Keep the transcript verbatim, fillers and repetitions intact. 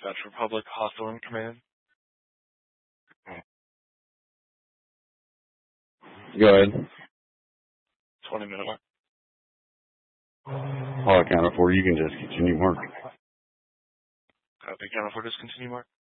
Dispatch Republic, hostile in command. Go ahead. twenty minute mark. I'll account for you. You can just continue work. Copy, counter for discontinue mark.